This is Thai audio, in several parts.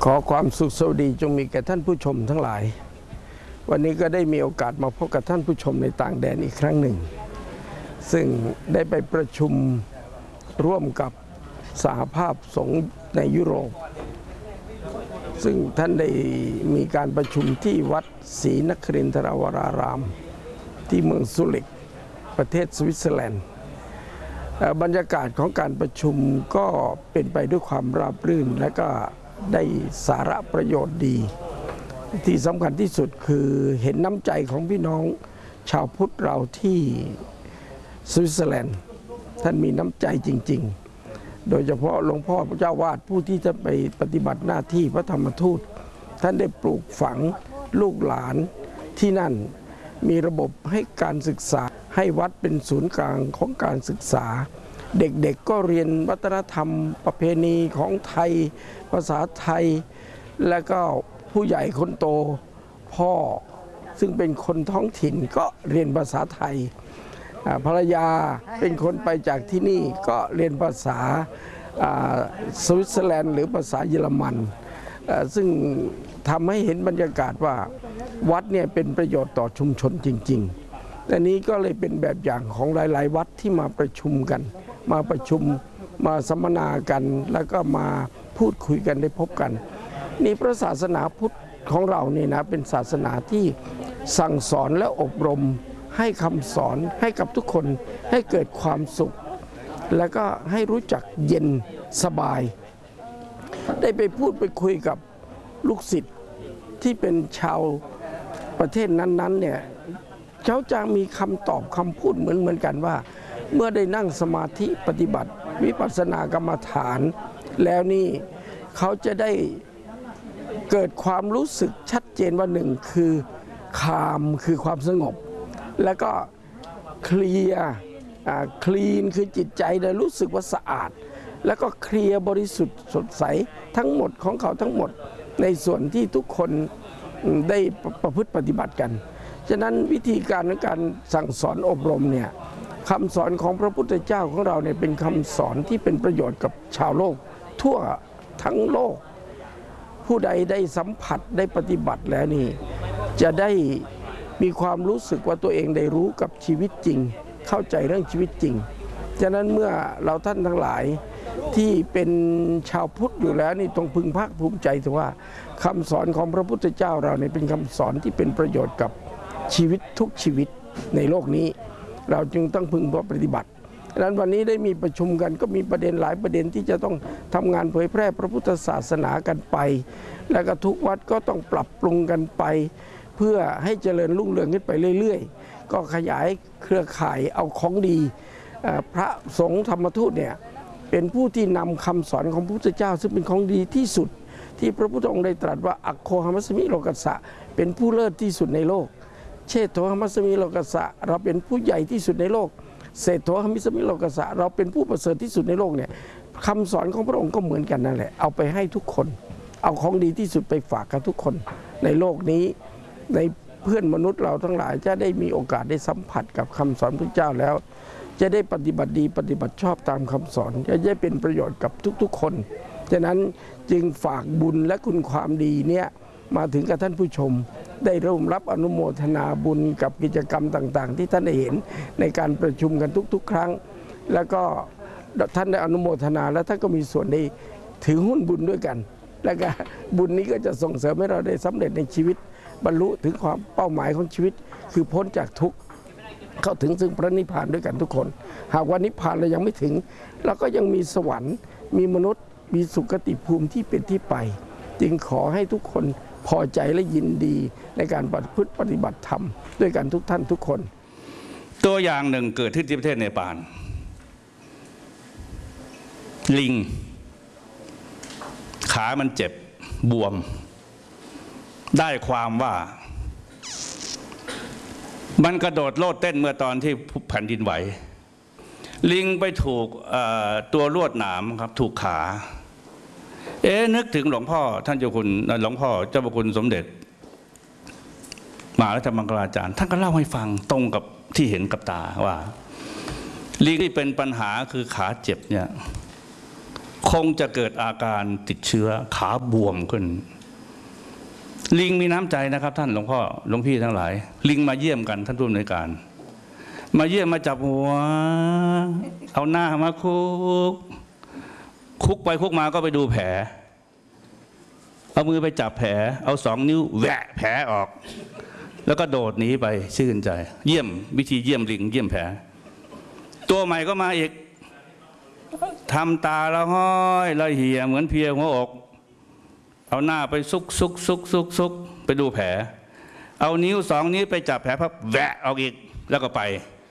ขอความสุขสวัสดีจงมีแก่ท่านผู้ชมทั้งหลายวันนี้ก็ได้มีโอกาสมาพบกับท่านผู้ชมในต่างแดนอีกครั้งหนึ่งซึ่งได้ไปประชุมร่วมกับสหภาพสงฆ์ในยุโรปซึ่งท่านได้มีการประชุมที่วัดศรีนครินทรวรารามที่เมืองซูริกประเทศสวิตเซอร์แลนด์บรรยากาศของการประชุมก็เป็นไปด้วยความราบรื่นและก็ได้สาระประโยชน์ดีที่สำคัญที่สุดคือเห็นน้ำใจของพี่น้องชาวพุทธเราที่สวิตเซอร์แลนด์ท่านมีน้ำใจจริงๆโดยเฉพาะหลวงพ่อพระเจ้าวาดผู้ที่จะไปปฏิบัติหน้าที่พระธรรมทูตท่านได้ปลูกฝังลูกหลานที่นั่นมีระบบให้การศึกษาให้วัดเป็นศูนย์กลางของการศึกษาเด็กๆก็เรียนวัฒนธรรมประเพณีของไทยภาษาไทยและก็ผู้ใหญ่คนโตพ่อซึ่งเป็นคนท้องถิ่นก็เรียนภาษาไทยภรรยาเป็นคนไปจากที่นี่ก็เรียนภาษาสวิตเซอร์แลนด์หรือภาษาเยอรมันซึ่งทำให้เห็นบรรยากาศว่าวัดเนี่ยเป็นประโยชน์ต่อชุมชนจริงๆแต่นี้ก็เลยเป็นแบบอย่างของหลายๆวัดที่มาประชุมกันมาประชุมมาสัมมนากันแล้วก็มาพูดคุยกันได้พบกันนี่พระศาสนาพุทธของเราเนี่ยนะเป็นศาสนาที่สั่งสอนและอบรมให้คำสอนให้กับทุกคนให้เกิดความสุขแล้วก็ให้รู้จักเย็นสบายได้ไปพูดไปคุยกับลูกศิษย์ที่เป็นชาวประเทศนั้นๆเนี่ยเขาจะมีคำตอบคำพูดเหมือนกันว่าเมื่อได้นั่งสมาธิปฏิบัติวิปัสสนากรรมฐานแล้วนี่เขาจะได้เกิดความรู้สึกชัดเจนว่าหนึ่งคือคามคือความสงบแล้วก็เคลียร์คลีนคือจิตใจได้รู้สึกว่าสะอาดแล้วก็เคลียร์บริสุทธิ์สดใสทั้งหมดของเขาทั้งหมดในส่วนที่ทุกคนได้ประพฤติปฏิบัติกันฉะนั้นวิธีการในการสั่งสอนอบรมเนี่ยคำสอนของพระพุทธเจ้าของเราเนี่ยเป็นคำสอนที่เป็นประโยชน์กับชาวโลกทั่วทั้งโลกผู้ใดได้สัมผัสได้ปฏิบัติแล้วนี่จะได้มีความรู้สึกว่าตัวเองได้รู้กับชีวิตจริงเข้าใจเรื่องชีวิตจริงฉะนั้นเมื่อเราท่านทั้งหลายที่เป็นชาวพุทธอยู่แล้วนี่ต้องพึงภาคภูมิใจถือว่าคำสอนของพระพุทธเจ้าเราเนี่ยเป็นคำสอนที่เป็นประโยชน์กับชีวิตทุกชีวิตในโลกนี้เราจึงต้องพึงปฏิบัติดังนั้นวันนี้ได้มีประชุมกันก็มีประเด็นหลายประเด็นที่จะต้องทำงานเผยแพร่พระพุทธศาสนากันไปแล้วก็ทุกวัดก็ต้องปรับปรุงกันไปเพื่อให้เจริญรุ่งเรืองขึ้นไปเรื่อยๆก็ขยายเครือข่ายเอาของดีพระสงฆ์ธรรมทูตเนี่ยเป็นผู้ที่นำคำสอนของพระพุทธเจ้าซึ่งเป็นของดีที่สุดที่พระพุทธองค์ได้ตรัสว่าอัคโคหมัสมิโลกัสสะเป็นผู้เลิศที่สุดในโลกเชโธหมัสมิโลกัสสะเราเป็นผู้ใหญ่ที่สุดในโลกเศรษโธหมัสมิโลกัสสะเราเป็นผู้ประเสริฐที่สุดในโลกเนี่ยคำสอนของพระองค์ก็เหมือนกันนั่นแหละเอาไปให้ทุกคนเอาของดีที่สุดไปฝากกับทุกคนในโลกนี้ในเพื่อนมนุษย์เราทั้งหลายจะได้มีโอกาสได้สัมผัสกับคำสอนพระเจ้าแล้วจะได้ปฏิบัติดีปฏิบัติชอบตามคำสอนจะได้เป็นประโยชน์กับทุกๆคนฉะนั้นจึงฝากบุญและคุณความดีเนี่ยมาถึงกับท่านผู้ชมได้ร่วมรับอนุโมทนาบุญกับกิจกรรมต่างๆที่ท่านได้เห็นในการประชุมกันทุกๆครั้งแล้วก็ท่านได้อนุโมทนาแล้วท่านก็มีส่วนได้ถือหุ้นบุญด้วยกันแล้วก็บุญนี้ก็จะส่งเสริมให้เราได้สำเร็จในชีวิตบรรลุถึงความเป้าหมายของชีวิตคือพ้นจากทุกข์เข้าถึงซึ่งพระนิพพานด้วยกันทุกคนหากว่านิพพานเรายังไม่ถึงเราก็ยังมีสวรรค์มีมนุษย์มีสุคติภูมิที่เป็นที่ไปจึงขอให้ทุกคนพอใจและยินดีในการปฏิบัติธรรมด้วยกันทุกท่านทุกคนตัวอย่างหนึ่งเกิดที่ประเทศเนปาลลิงขามันเจ็บบวมได้ความว่ามันกระโดดโลดเต้นเมื่อตอนที่แผ่นดินไหวลิงไปถูกตัวลวดหนามครับถูกขานึกถึงหลวงพ่อท่านเจ้าคุณหลวงพ่อเจ้าพระคุณสมเด็จมหาราชมังคลาจารย์ท่านก็เล่าให้ฟังตรงกับที่เห็นกับตาว่าลิงที่เป็นปัญหาคือขาเจ็บเนี่ยคงจะเกิดอาการติดเชื้อขาบวมขึ้นลิงมีน้ำใจนะครับท่านหลวงพ่อหลวงพี่ทั้งหลายลิงมาเยี่ยมกันท่านผู้อำนวยการมาเยี่ยมมาจับหัวเอาหน้ามาคุกไปคุกมาก็ไปดูแผลเอามือไปจับแผลเอา2 นิ้วแหวะแผลออกแล้วก็โดดหนีไปชื่นใจเยี่ยมวิธีเยี่ยมลิงเยี่ยมแผลตัวใหม่ก็มาอีกทำตาละห้อยละเหี่ยเหมือนเพียหัวอกเอาหน้าไปซุกไปดูแผลเอานิ้ว2 นิ้วไปจับแผลพับแหวะออกอีกแล้วก็ไป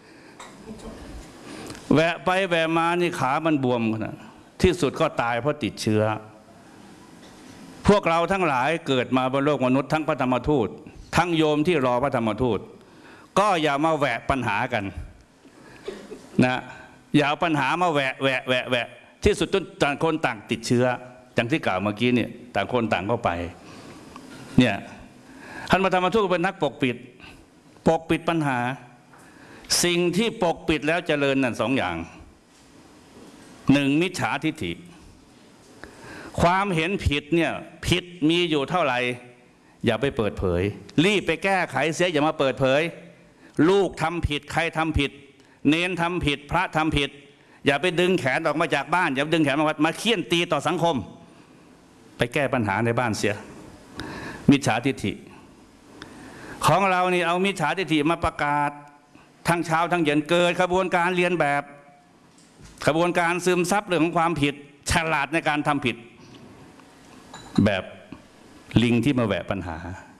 แหวะไปแหวะมานี่ขามันบวมนะที่สุดก็ตายเพราะติดเชื้อพวกเราทั้งหลายเกิดมาบนโลกมนุษย์ทั้งพระธรรมทูตทั้งโยมที่รอพระธรรมทูตก็อย่ามาแหวะปัญหากันนะอย่าเอาปัญหามาแหวะที่สุดต่างคนต่างติดเชื้ออย่างที่กล่าวเมื่อกี้เนี่ยต่างคนต่างเข้าไปเนี่ยท่านพระธรรมทูตเป็นนักปกปิดปัญหาสิ่งที่ปกปิดแล้วเจริญนั่น2 อย่าง 1มิจฉาทิฏฐิความเห็นผิดเนี่ยผิดมีอยู่เท่าไหร่อย่าไปเปิดเผยรีบไปแก้ไขเสียอย่ามาเปิดเผยลูกทำผิดใครทำผิดเนนทำผิดพระทำผิดอย่าไปดึงแขนออกมาจากบ้านอย่าดึงแขนมาเคี่ยนตีต่อสังคมไปแก้ปัญหาในบ้านเสียมิจฉาทิฏฐิของเรานี่เอามิจฉาทิฏฐิมาประกาศทั้งเช้าทั้งเย็นเกิดขบวนการเรียนแบบขบวนการซึมซับเรื่องของความผิดฉลาดในการทำผิดแบบลิงที่มาแหวะปัญหา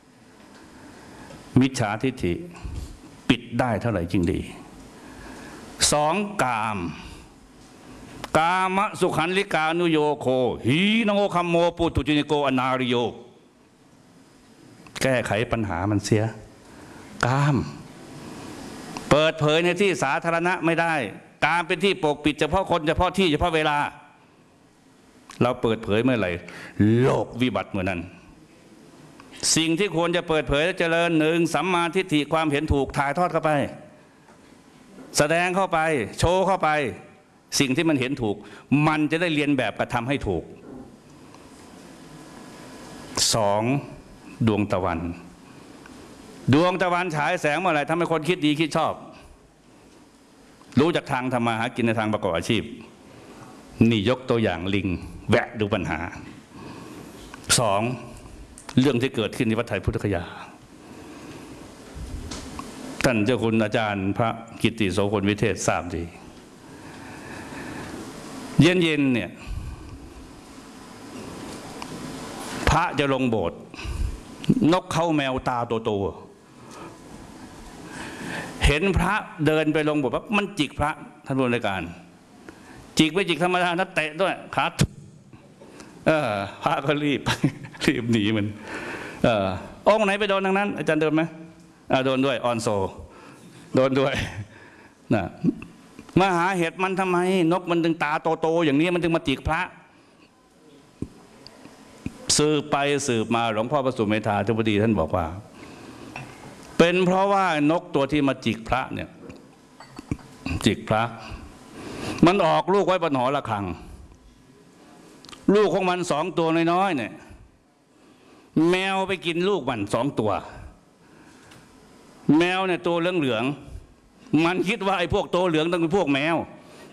มิจฉาทิฏฐิปิดได้เท่าไหร่จริงดี2กามะสุขันลิกานุโยโคหีนโงคัมโมปุตุจินิโกอนาริโยแก้ไขปัญหามันเสียกามเปิดเผยในที่สาธารณะไม่ได้การเป็นที่ปกปิดเฉพาะคนเฉพาะที่เฉพาะเวลาเราเปิดเผยเมื่อไหร่โลกวิบัติเมื่อนั้นสิ่งที่ควรจะเปิดเผยและเจริญ1สัมมาทิฏฐิความเห็นถูกถ่ายทอดเข้าไปแสดงเข้าไปโชว์เข้าไปสิ่งที่มันเห็นถูกมันจะได้เรียนแบบกระทำให้ถูก2ดวงตะวันฉายแสงเมื่อไหร่ทำให้คนคิดดีคิดชอบรู้จักทางทำมาหากินในทางประกอบอาชีพนี่ยกตัวอย่างลิงแวะดูปัญหา2เรื่องที่เกิดขึ้นในวัดไทยพุทธคยาท่านเจ้าคุณอาจารย์พระกิตติโสพลวิเทศทราบดีเย็นเนี่ยพระจะลงโบสถ์นกเขาแมวตาโตๆเห็นพระเดินไปลงโบสถ์ปั๊บมันจิกพระท่านผู้ในการจิกไม่จิกธรรมดานะเตะด้วยขาพระก็รีบหนีมันองค์ไหนไปโดนทางนั้นอาจารย์โดนไหมโดนด้วยออนโซโดนด้วยนะมาหาเหตุมันทำไมนกมันถึงตาโตๆอย่างนี้มันถึงมาจิกพระสืบไปสืบมาหลวงพ่อพระสุเมธาธิบดีท่านบอกว่าเป็นเพราะว่านกตัวที่มาจิกพระเนี่ยจิกพระมันออกลูกไว้บนหอระฆังลูกของมัน2 ตัวน้อยๆเนี่ยแมวไปกินลูกมัน2 ตัวแมวเนี่ยตัวเหลืองๆมันคิดว่าไอ้พวกตัวเหลืองต้องเป็นพวกแมว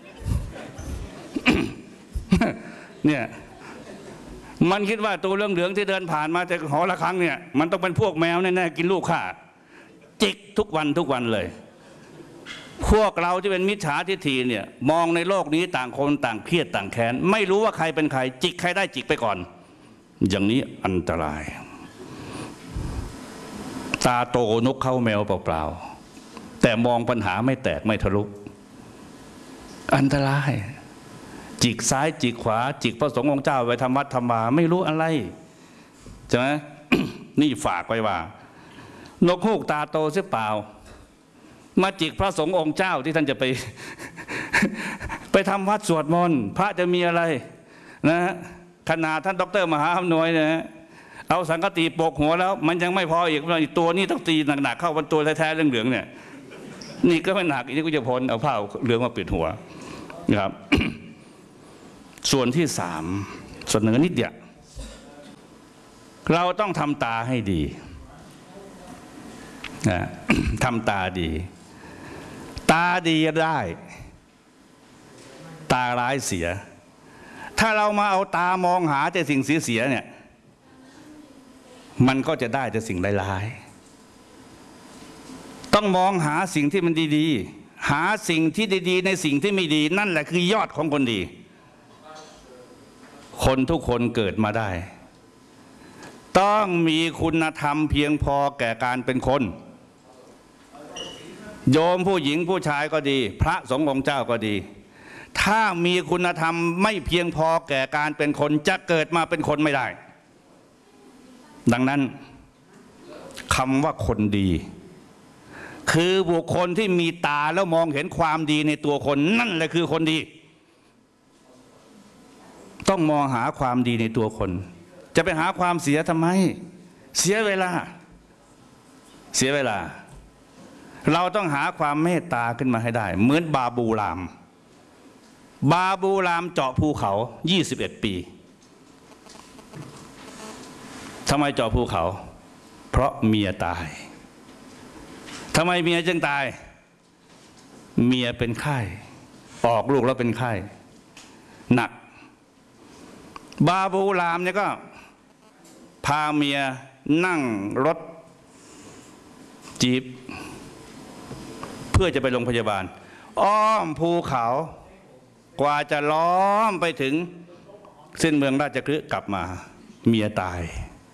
เนี่ยมันคิดว่าตัวเหลืองๆที่เดินผ่านมาจากหอระฆังเนี่ยมันต้องเป็นพวกแมวแน่ๆกินลูกข้าจิกทุกวันเลยพวกเราที่เป็นมิจฉาทิฏฐิเนี่ยมองในโลกนี้ต่างคนต่างเครียดต่างแค้นไม่รู้ว่าใครเป็นใครจิกใครได้จิกไปก่อนอย่างนี้อันตรายตาโตนกเข้าแมวเปล่าๆแต่มองปัญหาไม่แตกไม่ทะลุอันตรายจิกซ้ายจิกขวาจิกพระสงฆ์องค์เจ้าไปทำวัดทำวาไม่รู้อะไรใช่ไหม นี่ฝากไว้ว่านกฮูกตาโตเสียเปล่ามาจิกพระสงฆ์องค์เจ้าที่ท่านจะไป ไปทำวัดสวดมนต์พระจะมีอะไรนะขนาดท่านดร.มหาอำนวยเนี่ยเอาสังกติปกหัวแล้วมันยังไม่พออีกตัวนี้ต้องตีหนักๆเข้าบนตัวแท้ๆเหลืองๆเนี่ยนี่ก็ไม่หนักอีกนี่ก็จะพ้นเอาผ้าเหลืองมาปิดหัวนะครับส่วนที่สามเสนอนิดเดียวเราต้องทำตาให้ดีนะทำตาดีตาดีได้ ตาร้ายเสียถ้าเรามาเอาตามองหาแต่สิ่งเสียๆเนี่ยมันก็จะได้แต่สิ่งร้ายๆต้องมองหาสิ่งที่มันดีๆหาสิ่งที่ดีๆในสิ่งที่ไม่ดีนั่นแหละคือยอดของคนดีคนทุกคนเกิดมาได้ต้องมีคุณธรรมเพียงพอแก่การเป็นคนโยมผู้หญิงผู้ชายก็ดีพระสงฆ์องค์เจ้าก็ดีถ้ามีคุณธรรมไม่เพียงพอแก่การเป็นคนจะเกิดมาเป็นคนไม่ได้ดังนั้นคำว่าคนดีคือบุคคลที่มีตาแล้วมองเห็นความดีในตัวคนนั่นแหละคือคนดีต้องมองหาความดีในตัวคนจะไปหาความเสียทำไมเสียเวลาเราต้องหาความเมตตาขึ้นมาให้ได้เหมือนบาบูรามเจาะภูเขา21 ปีทำไมเจาะภูเขาเพราะเมียตายทำไมเมียจึงตายเมียเป็นไข้ออกลูกแล้วเป็นไข้หนักบาบูรามเนี่ยก็พาเมียนั่งรถจีบเพื่อจะไปโรงพยาบาลอ้อมภูเขากว่าจะล้อมไปถึงเส้นเมืองราชคฤห์กลับมาเมียตาย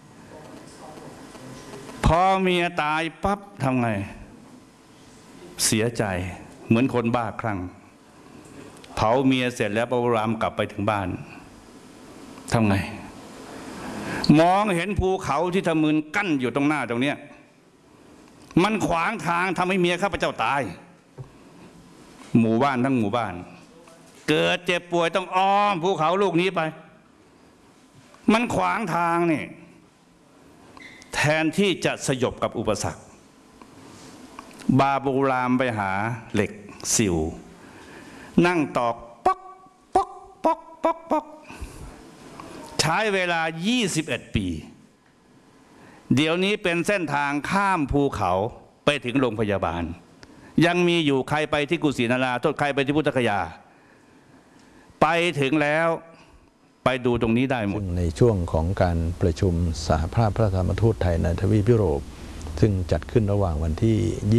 พอเมียตายปั๊บทำไงเสียใจเหมือนคนบ้าคลั่งเผาเมียเสร็จแล้วบาบูรามกลับไปถึงบ้านทำไงมองเห็นภูเขาที่ทะมึนกั้นอยู่ตรงหน้าตรงเนี้ยมันขวางทางทำให้เมียข้าพเจ้าตายหมู่บ้านทั้งหมู่บ้านเกิดเจ็บป่วยต้องอ้อมภูเขาลูกนี้ไปมันขวางทางนี่แทนที่จะสยบกับอุปสรรคบาบูรามไปหาเหล็กสิวนั่งตอกป๊อกป๊อกป๊อกป๊อกป๊อกใช้เวลา21 ปีเดี๋ยวนี้เป็นเส้นทางข้ามภูเขาไปถึงโรงพยาบาลยังมีอยู่ใครไปที่กุสินาราโทษใครไปที่พุทธคยาไปถึงแล้วไปดูตรงนี้ได้หมดในช่วงของการประชุมสหภาพพระธรรมทูตไทยในทวีปยุโรปซึ่งจัดขึ้นระหว่างวันที่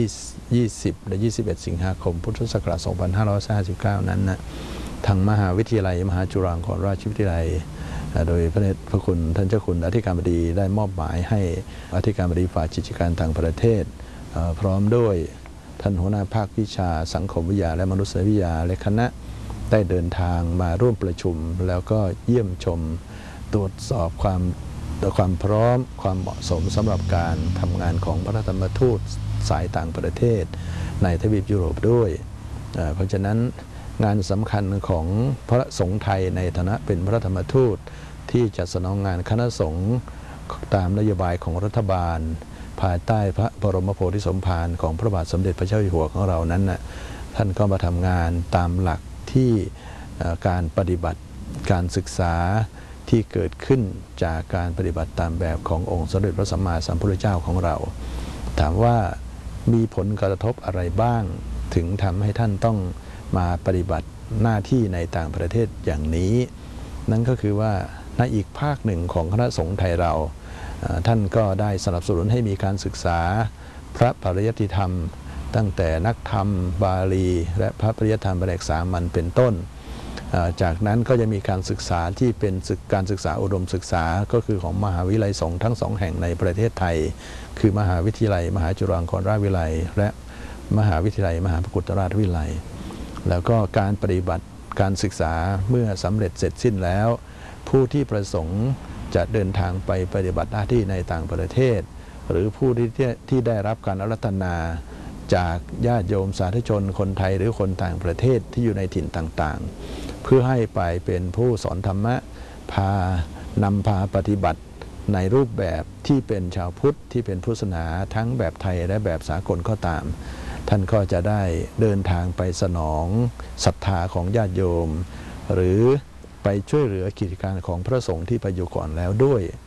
20และ21 สิงหาคมพุทธศักราช2559นั้นนะทางมหาวิทยาลัยมหาจุฬาลงกรณราชวิทยาลัยโดยพระเดชพระคุณท่านเจ้าคุณอธิการบดีได้มอบหมายให้อธิการบดีฝ่ายกิจการต่างประเทศพร้อมด้วยท่านหัวหน้าภาควิชาสังคมวิทยาและมนุษยวิทยาและคณะได้เดินทางมาร่วมประชุมแล้วก็เยี่ยมชมตรวจสอบความพร้อมความเหมาะสมสำหรับการทำงานของพระธรรมทูตสายต่างประเทศในทวีปยุโรปด้วยเพราะฉะนั้นงานสำคัญของพระสงฆ์ไทยในฐานะเป็นพระธรรมทูตที่จะสนองงานคณะสงฆ์ตามนโยบายของรัฐบาลภายใต้พระบรมโพธิสมภารของพระบาทสมเด็จพระเจ้าอยู่หัวของเรานั้นนะท่านก็มาทำงานตามหลักที่การปฏิบัติการศึกษาที่เกิดขึ้นจากการปฏิบัติตามแบบขององค์สมเด็จพระสัมมาสัมพุทธเจ้าของเราถามว่ามีผลกระทบอะไรบ้างถึงทำให้ท่านต้องมาปฏิบัติหน้าที่ในต่างประเทศอย่างนี้นั่นก็คือว่าในอีกภาคหนึ่งของคณะสงฆ์ไทยเราท่านก็ได้สนับสนุนให้มีการศึกษาพระปริยัติธรรมตั้งแต่นักธรรมบาลีและพระปริยัติธรรมแผนกสามัญเป็นต้นจากนั้นก็จะมีการศึกษาที่เป็นการศึกษาอุดมศึกษาก็คือของมหาวิทยาลัยสงฆ์ทั้ง2 แห่งในประเทศไทยคือมหาวิทยาลัยมหาจุฬาลงกรณราชวิทยาลัยและมหาวิทยาลัยมหาพระกุฏราชวิทยาลัยแล้วก็การปฏิบัติการศึกษาเมื่อสำเร็จเสร็จสิ้นแล้วผู้ที่ประสงค์จะเดินทางไปปฏิบัติหน้าที่ในต่างประเทศหรือผู้ที่ได้รับการอารัธนาจากญาติโยมสาธุชนคนไทยหรือคนต่างประเทศที่อยู่ในถิ่นต่างๆเพื่อให้ไปเป็นผู้สอนธรรมะนำพาปฏิบัติในรูปแบบที่เป็นชาวพุทธที่เป็นพุทธศาสนาทั้งแบบไทยและแบบสากลก็ตามท่านก็จะได้เดินทางไปสนองศรัทธาของญาติโยมหรือไปช่วยเหลือกิจการของพระสงฆ์ที่ไปอยู่ก่อนแล้วด้วย